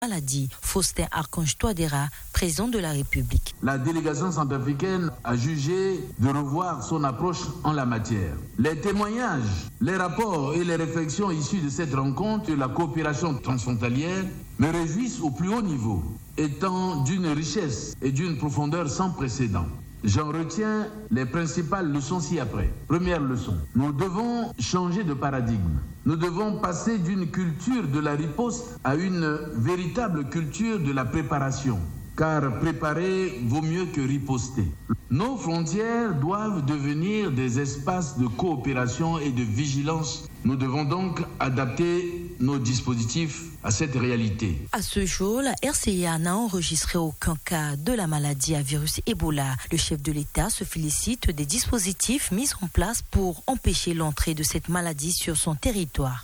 maladie. Faustin Archange Touadéra, président de la République. La délégation centrafricaine a jugé de revoir son approche en la matière. Les témoignages, les rapports et les réflexions issus de cette rencontre de la coopération transfrontalière me réjouissent au plus haut niveau, étant d'une richesse et d'une profondeur sans précédent. J'en retiens les principales leçons ci-après. Première leçon, nous devons changer de paradigme. Nous devons passer d'une culture de la riposte à une véritable culture de la préparation. Car préparer vaut mieux que riposter. Nos frontières doivent devenir des espaces de coopération et de vigilance. Nous devons donc adapter nos dispositifs à cette réalité. À ce jour, la RCA n'a enregistré aucun cas de la maladie à virus Ebola. Le chef de l'État se félicite des dispositifs mis en place pour empêcher l'entrée de cette maladie sur son territoire.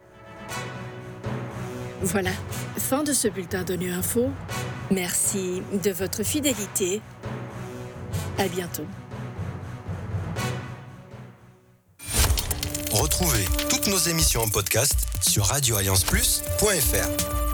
Voilà, fin de ce bulletin d'ONU Info. Merci de votre fidélité. À bientôt. Retrouvez toutes nos émissions en podcast sur radioallianceplus.fr.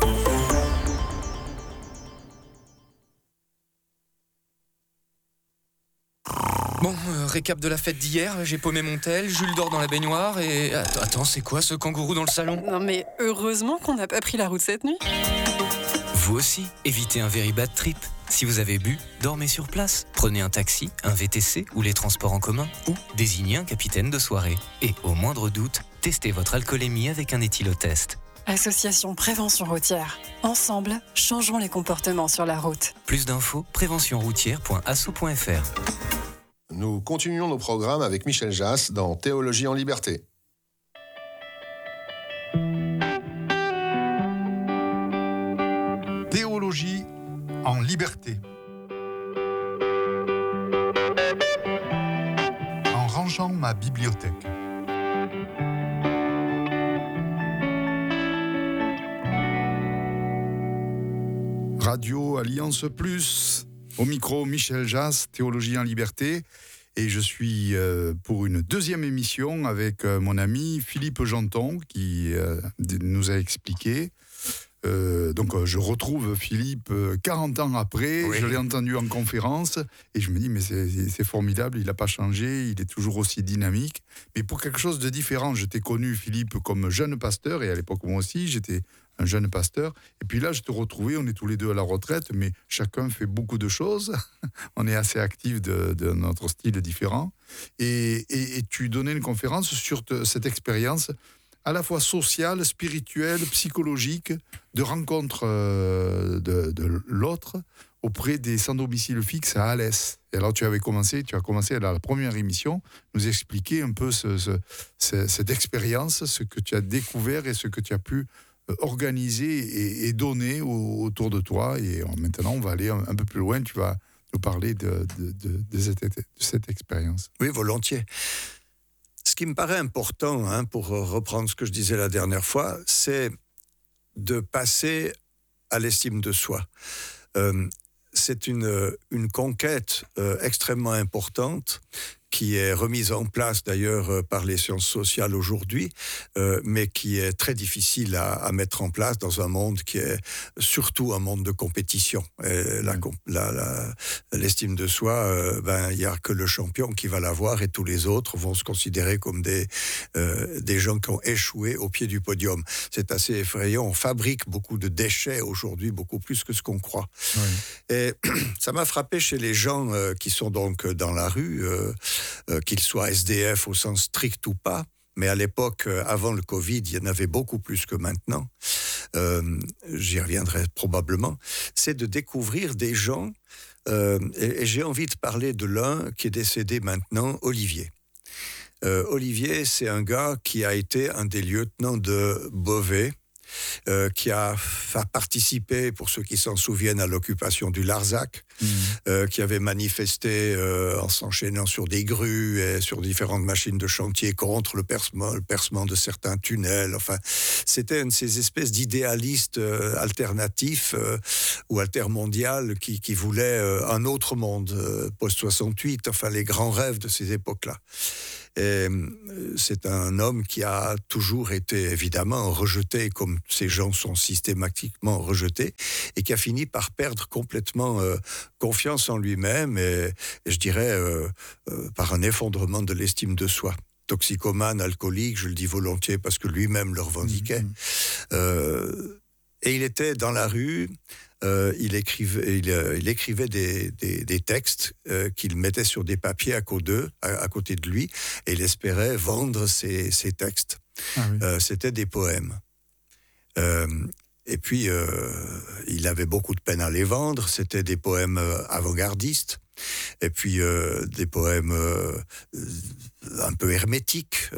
Bon, récap de la fête d'hier, j'ai paumé mon tel, Jules dort dans la baignoire et... Attends, c'est quoi ce kangourou dans le salon ? Non mais heureusement qu'on n'a pas pris la route cette nuit. Vous aussi, évitez un very bad trip. Si vous avez bu, dormez sur place. Prenez un taxi, un VTC ou les transports en commun ou désignez un capitaine de soirée. Et au moindre doute, testez votre alcoolémie avec un éthylotest. Association Prévention Routière. Ensemble, changeons les comportements sur la route. Plus d'infos, préventionroutière.asso.fr. Nous continuons nos programmes avec Michel Jass dans Théologie en liberté. Théologie en liberté. En rangeant ma bibliothèque. Radio Alliance Plus. Au micro, Michel Jass, Théologie en liberté. Et je suis pour une deuxième émission avec mon ami Philippe Janton qui nous a expliqué. Donc je retrouve Philippe 40 ans après, oui. Je l'ai entendu en conférence et je me dis mais c'est formidable, il n'a pas changé, il est toujours aussi dynamique, mais pour quelque chose de différent. Je t'ai connu Philippe comme jeune pasteur et à l'époque moi aussi j'étais un jeune pasteur, et puis là je te retrouvais, on est tous les deux à la retraite mais chacun fait beaucoup de choses, on est assez actifs de notre style différent et tu donnais une conférence sur cette expérience à la fois sociale, spirituelle, psychologique, de rencontre de l'autre auprès des sans-domicile fixe à Alès. Et alors tu as commencé à la première émission, nous expliquer un peu cette expérience, ce que tu as découvert et ce que tu as pu organiser et donner autour de toi. Et maintenant, on va aller un peu plus loin, tu vas nous parler de cette expérience. Oui, volontiers. Ce qui me paraît important, pour reprendre ce que je disais la dernière fois, c'est de passer à l'estime de soi. C'est une conquête extrêmement importante qui est remise en place d'ailleurs par les sciences sociales aujourd'hui, mais qui est très difficile à mettre en place dans un monde qui est surtout un monde de compétition. Et l'estime de soi, il n'y a que le champion qui va l'avoir et tous les autres vont se considérer comme des gens qui ont échoué au pied du podium. C'est assez effrayant. On fabrique beaucoup de déchets aujourd'hui, beaucoup plus que ce qu'on croit. Oui. Et ça m'a frappé chez les gens qui sont donc dans la rue, qu'ils soient SDF au sens strict ou pas, mais à l'époque, avant le Covid, il y en avait beaucoup plus que maintenant, j'y reviendrai probablement, c'est de découvrir des gens, et j'ai envie de parler de l'un qui est décédé maintenant, Olivier. Olivier, c'est un gars qui a été un des lieutenants de Beauvais, qui a participé, pour ceux qui s'en souviennent, à l'occupation du Larzac, qui avait manifesté en s'enchaînant sur des grues et sur différentes machines de chantier contre le percement de certains tunnels. Enfin, c'était une de ces espèces d'idéalistes alternatifs ou altermondial qui voulait un autre monde, post-68, enfin les grands rêves de ces époques-là. Et c'est un homme qui a toujours été évidemment rejeté, comme ces gens sont systématiquement rejetés, et qui a fini par perdre complètement confiance en lui-même, et je dirais par un effondrement de l'estime de soi. Toxicomane, alcoolique, je le dis volontiers parce que lui-même le revendiquait. Et il était dans la rue, il écrivait des textes qu'il mettait sur des papiers à côté de lui, et il espérait vendre ces textes. C'était des poèmes. Et puis, il avait beaucoup de peine à les vendre. C'était des poèmes avant-gardistes. Et puis des poèmes un peu hermétiques.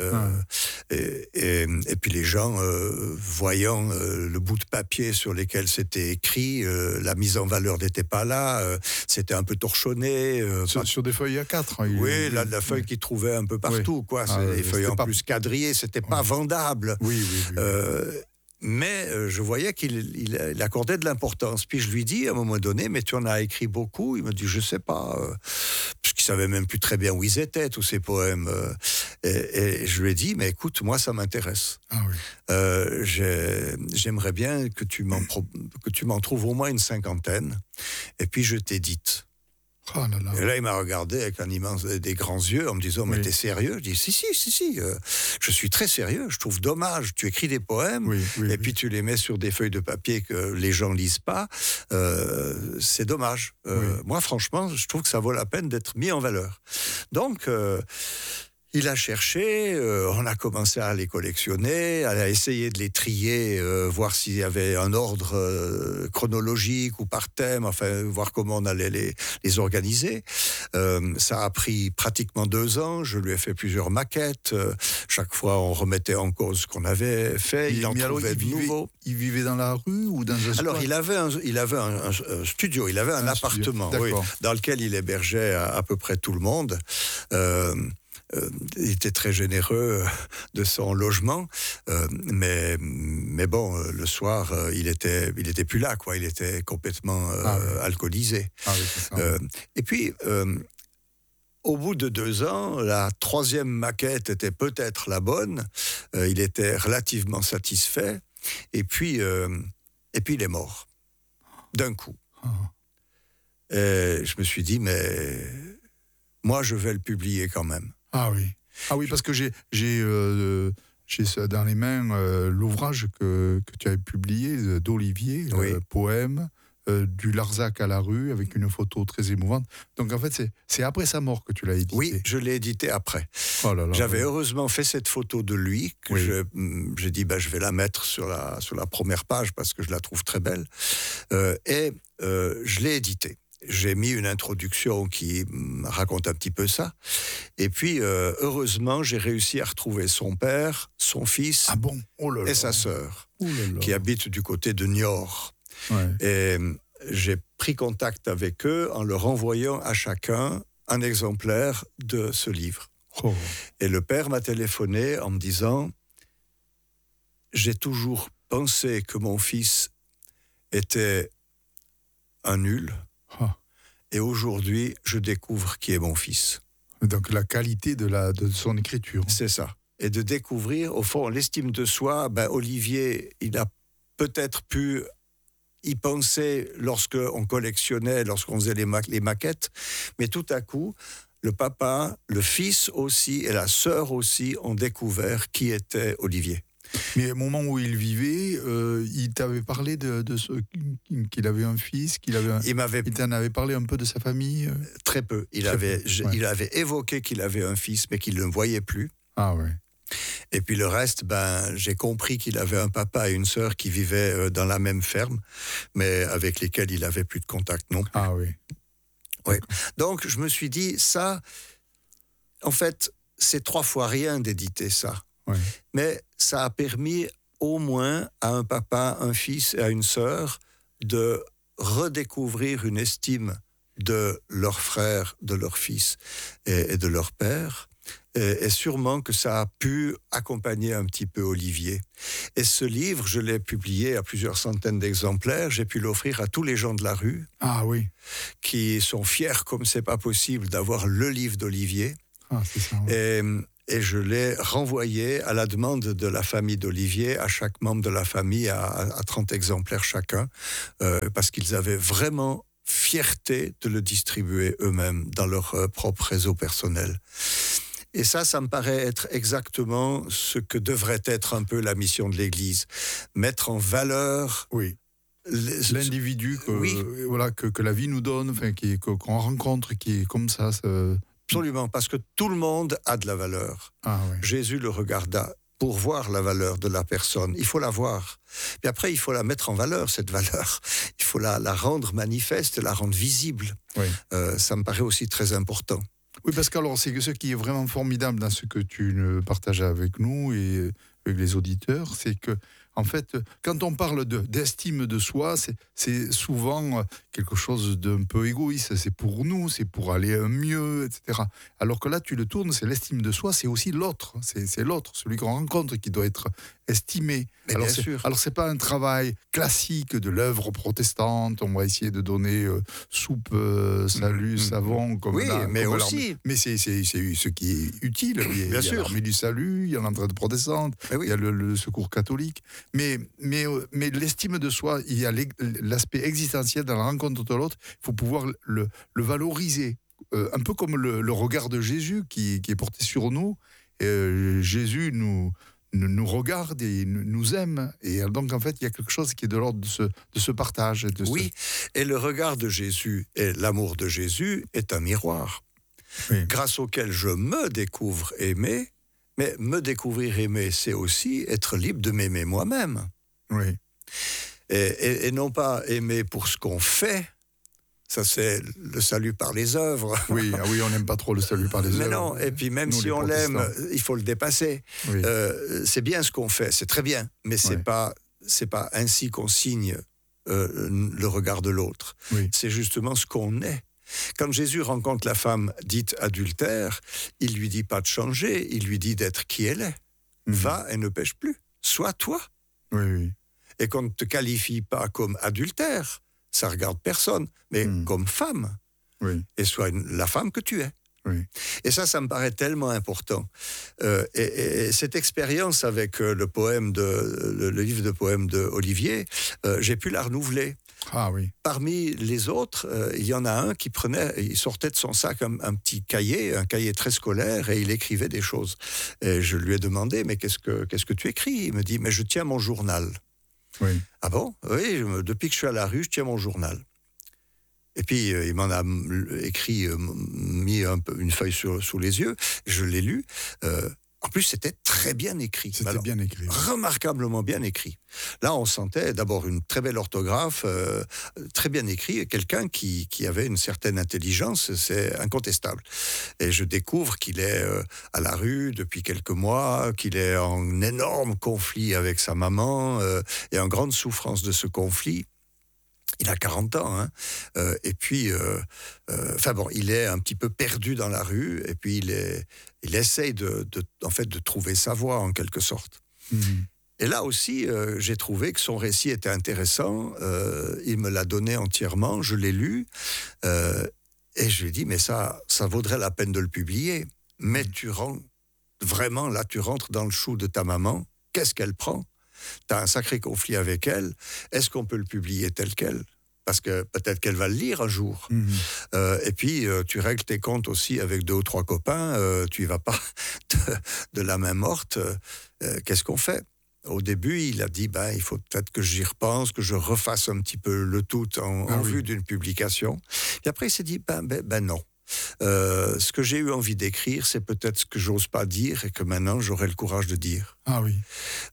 Et puis les gens, voyant le bout de papier sur lequel c'était écrit, la mise en valeur n'était pas là, c'était un peu torchonné. Sur des feuilles A4. Oui, la feuille qu'il trouvait un peu partout. Quoi. Des feuilles en plus quadrillées, c'était pas vendable. Oui. Mais je voyais qu'il accordait de l'importance. Puis je lui dis à un moment donné, mais tu en as écrit beaucoup. Il me dit, je sais pas, parce qu'il savait même plus très bien où ils étaient, tous ces poèmes. Et je lui ai dit, mais écoute, moi ça m'intéresse. J'aimerais bien que tu m'en trouves au moins une 50aine, et puis je t'édite. Oh là là. Et là, il m'a regardé avec des grands yeux en me disant, mais t'es sérieux? Je dis, si, je suis très sérieux, je trouve dommage, tu écris des poèmes, puis tu les mets sur des feuilles de papier que les gens lisent pas, c'est dommage. Moi, franchement, je trouve que ça vaut la peine d'être mis en valeur. Donc, il a cherché, on a commencé à les collectionner, à essayer de les trier, voir s'il y avait un ordre chronologique ou par thème, enfin, voir comment on allait les organiser. Ça a pris pratiquement 2 ans, je lui ai fait plusieurs maquettes, chaque fois on remettait en cause ce qu'on avait fait, il en trouvait de nouveau. Il vivait dans la rue ou dans un Alors, il avait un studio, il avait un appartement, dans lequel il hébergeait à peu près tout le monde. Il était très généreux de son logement, mais bon, le soir, il était plus là, quoi. Il était complètement alcoolisé. Et puis, au bout de 2 ans, la 3e maquette était peut-être la bonne. Il était relativement satisfait. Et puis il est mort d'un coup. Et je me suis dit, mais moi, je vais le publier quand même. Ah oui, parce que j'ai dans les mains l'ouvrage que tu avais publié d'Olivier, poème, du Larzac à la rue, avec une photo très émouvante. Donc en fait, c'est après sa mort que tu l'as édité. Oui, je l'ai édité après. J'avais heureusement fait cette photo de lui, que j'ai dit, je vais la mettre sur la première page, parce que je la trouve très belle. Et je l'ai édité. J'ai mis une introduction qui raconte un petit peu ça. Et puis, heureusement, j'ai réussi à retrouver son père, son fils et sa sœur, qui habitent du côté de Niort. Et j'ai pris contact avec eux en leur envoyant à chacun un exemplaire de ce livre. Et le père m'a téléphoné en me disant, j'ai toujours pensé que mon fils était un nul. Et aujourd'hui, je découvre qui est mon fils. Donc la qualité de son écriture. C'est ça. Et de découvrir, au fond, l'estime de soi. Olivier, il a peut-être pu y penser lorsqu'on collectionnait, lorsqu'on faisait les maquettes. Mais tout à coup, le papa, le fils aussi et la sœur aussi ont découvert qui était Olivier. Mais au moment où il vivait, il t'avait parlé qu'il avait un fils, il t'en avait parlé un peu de sa famille. Très peu. Il avait évoqué qu'il avait un fils, mais qu'il ne le voyait plus. Ah ouais. Et puis le reste, j'ai compris qu'il avait un papa et une sœur qui vivaient dans la même ferme, mais avec lesquels il n'avait plus de contact non plus. Ah oui. Oui. Donc je me suis dit, ça, en fait, c'est 3 fois rien d'éditer ça. Mais ça a permis au moins à un papa, un fils et à une sœur de redécouvrir une estime de leur frère, de leur fils et de leur père. Et sûrement que ça a pu accompagner un petit peu Olivier. Et ce livre, je l'ai publié à plusieurs centaines d'exemplaires. J'ai pu l'offrir à tous les gens de la rue. Ah oui. Qui sont fiers, comme c'est pas possible, d'avoir le livre d'Olivier. Ah, c'est ça. Oui. Et je l'ai renvoyé à la demande de la famille d'Olivier, à chaque membre de la famille, à 30 exemplaires chacun, parce qu'ils avaient vraiment fierté de le distribuer eux-mêmes dans leur propre réseau personnel. Et ça me paraît être exactement ce que devrait être un peu la mission de l'Église. Mettre en valeur... Oui. L'individu que la vie nous donne, qu'on rencontre, qui est comme ça. Absolument, parce que tout le monde a de la valeur. Ah, oui. Jésus le regarda. Pour voir la valeur de la personne, il faut la voir. Puis après, il faut la mettre en valeur, cette valeur. Il faut la rendre manifeste, la rendre visible. Oui. Ça me paraît aussi très important. Oui, parce que alors, c'est ce qui est vraiment formidable dans ce que tu partages avec nous et avec les auditeurs, c'est que, en fait, quand on parle d'estime de soi, c'est souvent quelque chose d'un peu égoïste. C'est pour nous, c'est pour aller mieux, etc. Alors que là, tu le tournes, c'est l'estime de soi, c'est aussi l'autre. C'est l'autre, celui qu'on rencontre, qui doit être estimé. Alors, bien sûr. Alors, c'est pas un travail classique de l'œuvre protestante. On va essayer de donner soupe, salut, savon, comme oui, mais aussi. Mais c'est ce qui est utile. Il y a l'armée du salut, il y a l'entraide protestante, il y a le secours catholique. Mais l'estime de soi, il y a l'aspect existentiel dans la rencontre de l'autre. Il faut pouvoir le valoriser. Un peu comme le regard de Jésus qui est porté sur nous. Jésus nous regarde et nous aime. Et donc, en fait, il y a quelque chose qui est de l'ordre de ce partage. Et le regard de Jésus et l'amour de Jésus est un miroir, grâce auquel je me découvre aimé. Mais me découvrir aimé, c'est aussi être libre de m'aimer moi-même. Oui. Et non pas aimer pour ce qu'on fait. Ça, c'est le salut par les œuvres. Oui, on n'aime pas trop le salut par les œuvres. Mais non, et puis même si on l'aime, il faut le dépasser. Oui. C'est bien ce qu'on fait, c'est très bien, mais c'est pas ainsi qu'on signe le regard de l'autre. Oui. C'est justement ce qu'on est. Quand Jésus rencontre la femme dite adultère, il lui dit pas de changer, il lui dit d'être qui elle est. Va et ne pêche plus. Sois toi. Oui. Et qu'on ne te qualifie pas comme adultère, ça regarde personne, mais comme femme. Oui. Et sois la femme que tu es. Oui. Et ça me paraît tellement important. Et cette expérience avec le livre de poèmes d'Olivier, j'ai pu la renouveler. Ah oui. Parmi les autres, il y en a un il sortait de son sac un petit cahier, un cahier très scolaire, et il écrivait des choses. Et je lui ai demandé, mais qu'est-ce que tu écris ? Il me dit, mais je tiens mon journal. Oui. Ah bon ? Oui, depuis que je suis à la rue, je tiens mon journal. Et puis, il m'en a mis une feuille sous les yeux. Je l'ai lu. En plus, c'était très bien écrit. Bien écrit. Remarquablement bien écrit. Là, on sentait d'abord une très belle orthographe, très bien écrit, et quelqu'un qui avait une certaine intelligence, c'est incontestable. Et je découvre qu'il est à la rue depuis quelques mois, qu'il est en énorme conflit avec sa maman, et en grande souffrance de ce conflit. Il a 40 ans, et puis, il est un petit peu perdu dans la rue, et puis il essaye de trouver sa voie, en quelque sorte. Et là aussi, j'ai trouvé que son récit était intéressant, il me l'a donné entièrement, je l'ai lu, et je lui ai dit, mais ça vaudrait la peine de le publier, mais tu rentres dans le chou de ta maman, qu'est-ce qu'elle prend ? T'as un sacré conflit avec elle. Est-ce qu'on peut le publier tel quel ? Parce que peut-être qu'elle va le lire un jour. Et puis, tu règles tes comptes aussi avec 2 ou 3 copains. Tu y vas pas de la main morte. Qu'est-ce qu'on fait ? Au début, il a dit, il faut peut-être que j'y repense, que je refasse un petit peu le tout en vue d'une publication. Et après, il s'est dit, non. Ce que j'ai eu envie d'écrire, c'est peut-être ce que j'ose pas dire et que maintenant, j'aurai le courage de dire. Ah oui.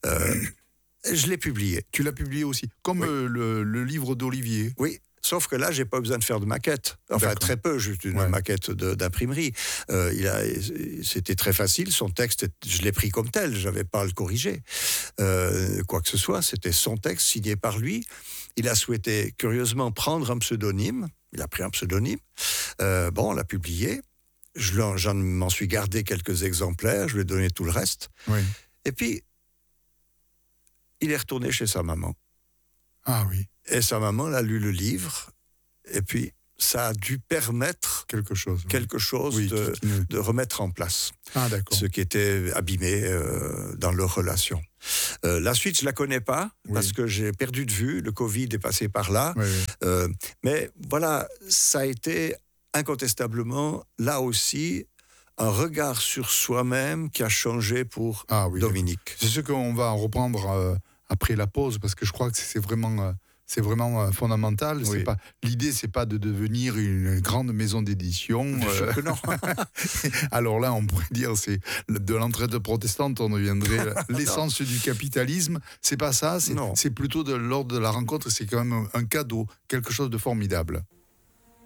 Je l'ai publié. Tu l'as publié aussi, comme le livre d'Olivier. Oui, sauf que là, j'ai pas besoin de faire de maquette. Enfin, très peu, juste une maquette d'imprimerie. C'était très facile, son texte, je l'ai pris comme tel, j'avais pas à le corriger. Quoi que ce soit, c'était son texte signé par lui. Il a souhaité, curieusement, prendre un pseudonyme. Il a pris un pseudonyme. On l'a publié. j'en m'en suis gardé quelques exemplaires, je lui ai donné tout le reste. Oui. Et puis, il est retourné chez sa maman. Ah oui. Et sa maman a lu le livre, et puis ça a dû permettre quelque chose oui, de remettre en place ce qui était abîmé dans leur relation. La suite, je la connais pas, parce que j'ai perdu de vue, le Covid est passé par là. Mais voilà, ça a été incontestablement, là aussi, un regard sur soi-même qui a changé pour Dominique. C'est ce qu'on va reprendre après la pause, parce que je crois que c'est vraiment fondamental. Oui. L'idée, c'est pas de devenir une grande maison d'édition. Sûr que non. Alors là, on pourrait dire c'est de l'entraide protestante, on deviendrait l'essence du capitalisme. C'est pas ça. C'est plutôt de l'ordre de la rencontre. C'est quand même un cadeau, quelque chose de formidable.